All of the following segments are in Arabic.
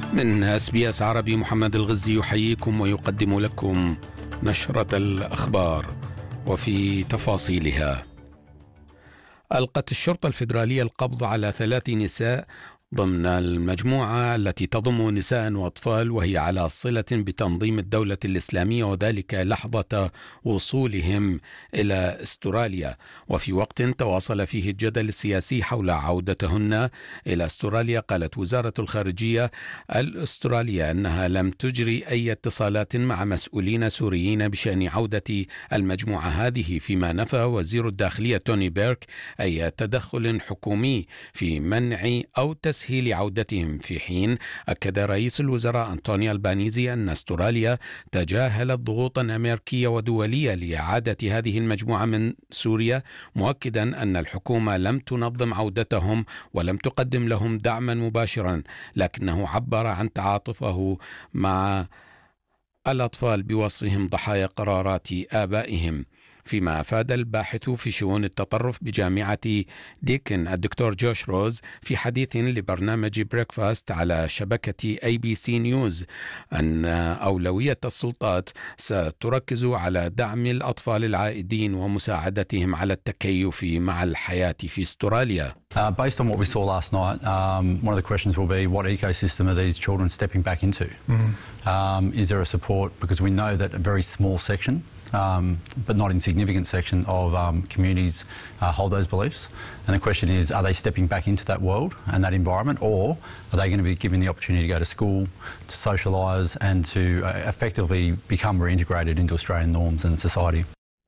من SBS عربي محمد الغزي يحييكم ويقدم لكم نشرة الأخبار وفي تفاصيلها. ألقت الشرطة الفيدرالية القبض على 3 نساء ضمن المجموعة التي تضم نساء وأطفال، وهي على صلة بتنظيم الدولة الإسلامية، وذلك لحظة وصولهم إلى أستراليا، وفي وقت تواصل فيه الجدل السياسي حول عودتهن إلى أستراليا. قالت وزارة الخارجية الأسترالية أنها لم تجري أي اتصالات مع مسؤولين سوريين بشأن عودة المجموعة هذه، فيما نفى وزير الداخلية توني بيرك أي تدخل حكومي في منع أو تسهيل عودتهم، في حين أكد رئيس الوزراء أنطوني ألبانيزي أن أستراليا تجاهلت ضغوطا أمريكية ودولية لإعادة هذه المجموعة من سوريا، مؤكدا أن الحكومة لم تنظم عودتهم ولم تقدم لهم دعما مباشرا، لكنه عبر عن تعاطفه مع الأطفال بوصفهم ضحايا قرارات آبائهم. فيما أفاد الباحث في شؤون التطرف بجامعة ديكن الدكتور جوش روز في حديث لبرنامج بريكفاست على شبكة ABC نيوز أن أولوية السلطات ستركز على دعم الأطفال العائدين ومساعدتهم على التكيف مع الحياة في أستراليا. Based on what we saw last night, one of the questions will be what ecosystem are these children stepping back into? Is there a support? Because we know that a very small section, but not insignificant section of communities hold those beliefs. And the question is, are they stepping back into that world and that environment, or are they going to be given the opportunity to go to school, to socialise and to effectively become reintegrated into Australian norms and society?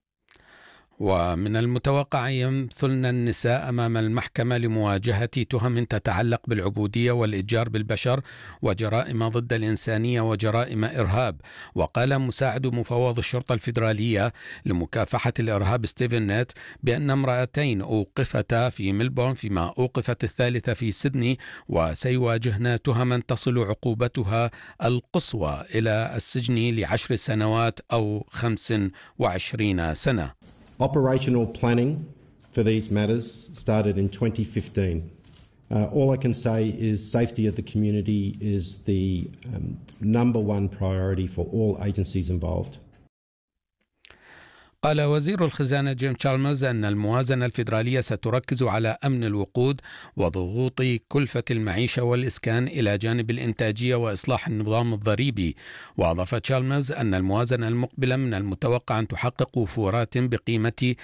ومن المتوقع يمثلن النساء أمام المحكمة لمواجهة تهم تتعلق بالعبودية والإتجار بالبشر وجرائم ضد الإنسانية وجرائم إرهاب. وقال مساعد مفوض الشرطة الفيدرالية لمكافحة الإرهاب ستيفن نيت بأن امرأتين أوقفتا في ملبورن، فيما أوقفت الثالثة في سيدني، وسيواجهن تهما تصل عقوبتها القصوى إلى السجن ل10 سنوات أو 25 سنة. Operational planning for these matters started in 2015. All I can say is safety of the community is the number one priority for all agencies involved. قال وزير الخزانة جيم تشالمرز أن الموازنة الفيدرالية ستركز على أمن الوقود وضغوط كلفة المعيشة والإسكان إلى جانب الإنتاجية وإصلاح النظام الضريبي. وأضاف تشالمرز أن الموازنة المقبلة من المتوقع أن تحقق وفورات بقيمة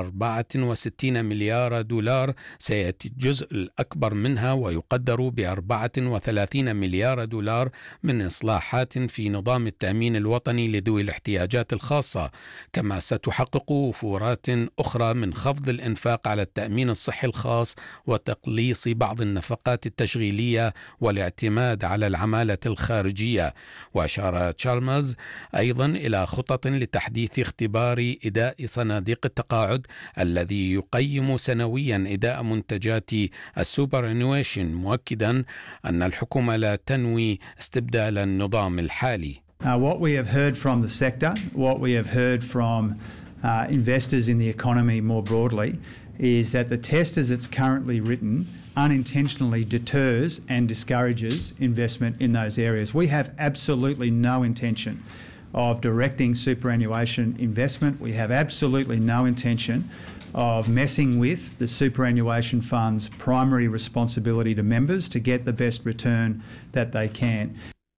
64 مليار دولار، سيأتي الجزء الأكبر منها ويقدر ب34 مليار دولار من إصلاحات في نظام التأمين الوطني لذوي الاحتياجات الخاصة، كما ستحقق وفورات أخرى من خفض الإنفاق على التأمين الصحي الخاص وتقليص بعض النفقات التشغيلية والاعتماد على العمالة الخارجية. وأشار تشالمرز أيضا إلى خطط لتحديث اختبار إداء صناديق التقاعد الذي يقيم سنويا إداء منتجات السوبرانيويشن، مؤكدا أن الحكومة لا تنوي استبدال النظام الحالي. What we have heard from the sector, what we have heard from investors in the economy more broadly, is that the test as it's currently written unintentionally deters and discourages investment in those areas. We have absolutely no intention of directing superannuation investment. We have absolutely no intention of messing with the superannuation fund's primary responsibility to members to get the best return that they can.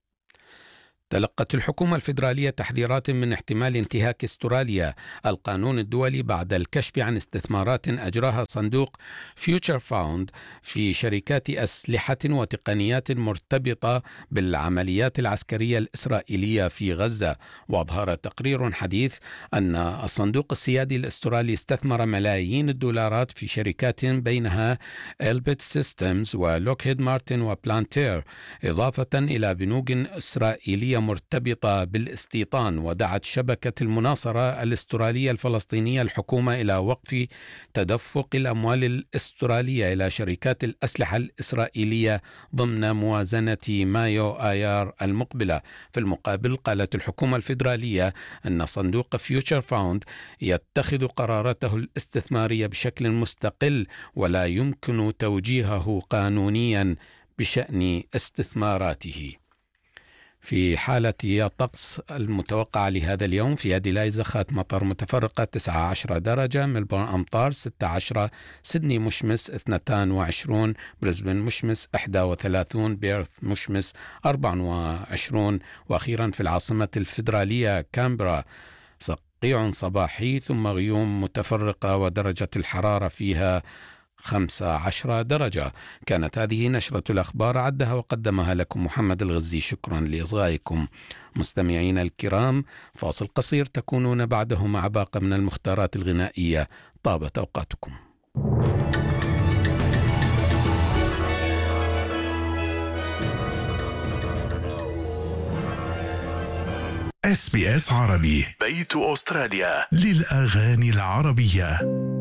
تلقت الحكومة الفيدرالية تحذيرات من احتمال انتهاك أستراليا القانون الدولي بعد الكشف عن استثمارات أجراها صندوق فيوتشر فاوند في شركات أسلحة وتقنيات مرتبطة بالعمليات العسكرية الإسرائيلية في غزة. وأظهر تقرير حديث أن الصندوق السيادي الأسترالي استثمر ملايين الدولارات في شركات بينها إلبت سيستمز ولوكهيد مارتن وبلانتير، إضافة إلى بنوك إسرائيلية مرتبطة بالاستيطان. ودعت شبكة المناصرة الأسترالية الفلسطينية الحكومة إلى وقف تدفق الأموال الأسترالية إلى شركات الأسلحة الإسرائيلية ضمن موازنة مايو آيار المقبلة. في المقابل قالت الحكومة الفيدرالية أن صندوق فيوتشر فاوند يتخذ قراراته الاستثمارية بشكل مستقل ولا يمكن توجيهه قانونيا بشأن استثماراته. في حالة الطقس المتوقعة لهذا اليوم: في أديلايد زخات مطر متفرقة 19 درجة، ملبورن أمطار 16، سيدني مشمس 22، بريسبن مشمس 31، بيرث مشمس 24، وأخيرا في العاصمة الفيدرالية كامبرا صقيع صباحي ثم غيوم متفرقة ودرجة الحرارة فيها 15 درجة. كانت هذه نشرة الأخبار، عدها وقدمها لكم محمد الغزي. شكرا لإصغائكم. مستمعين الكرام، فاصل قصير تكونون بعده مع باقة من المختارات الغنائية. طابت أوقاتكم. SBS عربي، بيت أستراليا للأغاني العربية.